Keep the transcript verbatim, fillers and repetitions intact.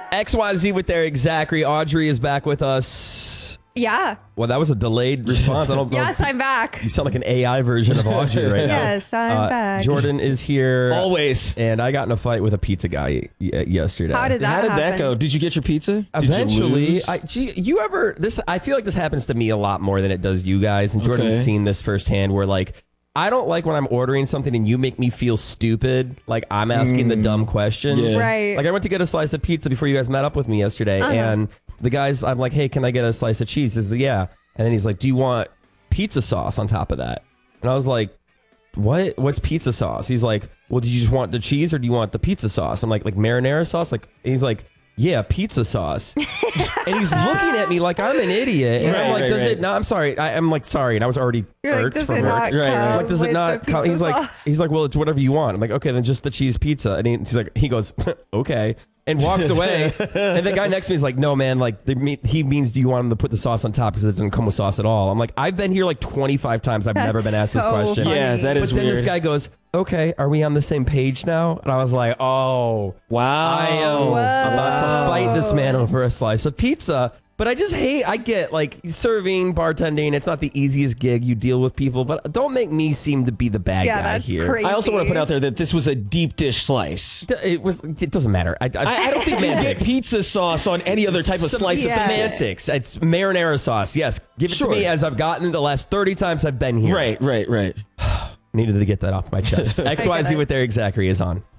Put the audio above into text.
X Y Z with their Zachary. Audrey is back with us. Yeah. Well, that was a delayed response. I don't know. Yes, I'm back. You sound like an A I version of Audrey right now. Yes, I'm Uh, back. Jordan is here. Always. And I got in a fight with a pizza guy y- yesterday. How did that How did happen? that go? Did you get your pizza? Did you Eventually, lose? I, gee, you ever this? I feel like this happens to me a lot more than it does you guys. And Jordan's Okay. seen this firsthand. Where like, I don't like when I'm ordering something and you make me feel stupid. Like I'm asking the dumb question. Yeah. Right. Like I went to get a slice of pizza before you guys met up with me yesterday, Uh-huh. and the guys, I'm like, hey, can I get a slice of cheese? He says, yeah. And then he's like, do you want pizza sauce on top of that? And I was like, what? What's pizza sauce? He's like, well, do you just want the cheese or do you want the pizza sauce? I'm like, like marinara sauce? Like, and he's like, yeah, pizza sauce. And he's looking at me like I'm an idiot. And Right, I'm like, right, does right. it? No, I'm sorry. I, I'm like, sorry. And I was already You're like, irked does from it work. not Right, right. come Like, does it with not the come? pizza He's like, sauce? he's like, well, it's whatever you want. I'm like, okay, then just the cheese pizza. And he, he's like, he goes, okay, and walks away. And the guy next to me is like, no, man, like the, me- he means, do you want him to put the sauce on top because it doesn't come with sauce at all? I'm like, I've been here like twenty-five times. I've That's never been asked this so question. funny. Yeah, that is But then weird. this guy goes, okay, are we on the same page now? And I was like, oh, Wow. I am Whoa. about to fight this man over a slice of pizza. But I just hate, I get like serving, bartending. It's not the easiest gig. You deal with people, but don't make me seem to be the bad Yeah, guy that's here. crazy. I also want to put out there that this was a deep dish slice. It was. It doesn't matter. I, I, I, I don't think you get pizza sauce on any other type of Some- slice of yeah. pizza. semantics. It's marinara sauce. Yes, give it Sure. to me as I've gotten it the last thirty times I've been here. Right, right, right. Needed to get that off my chest. X Y Z it. with Eric Zachary is on.